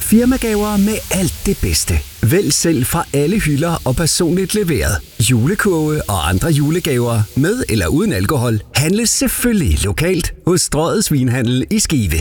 Firmagaver med alt det bedste. Vælg selv fra alle hylder og personligt leveret. Julekurve og andre julegaver med eller uden alkohol handles selvfølgelig lokalt hos Strøget Svinhandel i Skive.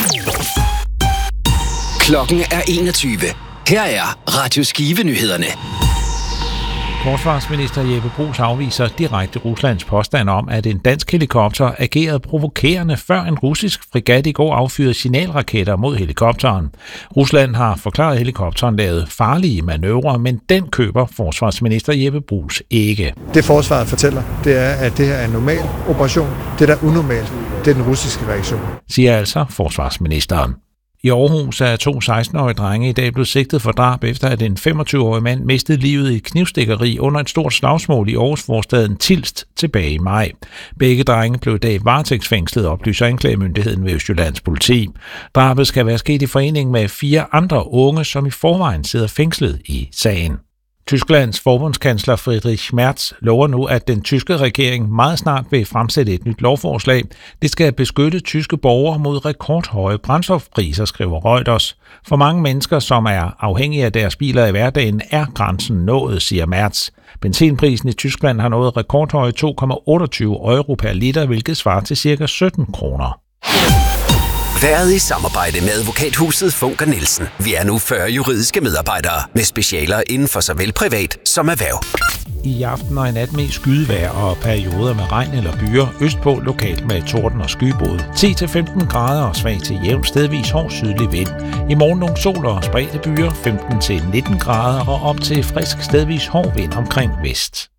Klokken er 21. Her er Radio Skive-nyhederne. Forsvarsminister Jeppe Bruus afviser direkte Ruslands påstand om, at en dansk helikopter agerede provokerende, før en russisk fregat i går affyrede signalraketter mod helikopteren. Rusland har forklaret, at helikopteren lavede farlige manøvrer, men den køber forsvarsminister Jeppe Bruus ikke. Det forsvaret fortæller, det er, at det her er en normal operation. Det, der er unormalt, det er den russiske reaktion, siger altså forsvarsministeren. I Aarhus er 2 16-årige drenge i dag blevet sigtet for drab, efter at en 25-årig mand mistede livet i et knivstikkeri under et stort slagsmål i Aarhus-forstaden Tilst tilbage i maj. Begge drenge blev i dag varetægtsfængslet, oplyser anklagemyndigheden ved Østjyllands politi. Drabet skal være sket i forening med 4 andre unge, som i forvejen sidder fængslet i sagen. Tysklands forbundskansler Friedrich Merz lover nu, at den tyske regering meget snart vil fremsætte et nyt lovforslag. Det skal beskytte tyske borgere mod rekordhøje brændstofpriser, skriver Reuters. For mange mennesker, som er afhængige af deres biler i hverdagen, er grænsen nået, siger Merz. Benzinprisen i Tyskland har nået rekordhøje 2,28 euro per liter, hvilket svarer til ca. 17 kroner. Været i samarbejde med advokathuset Funker Nielsen. Vi er nu 40 juridiske medarbejdere med specialer inden for såvel privat som erhverv. I aften og i nat med skydevejr og perioder med regn eller byer. Østpå lokalt med torden og skybrud. 10-15 grader og svag til jævn stedvis hård sydlig vind. I morgen nogle sol og spredte byer. 15-19 grader og op til frisk stedvis hård vind omkring vest.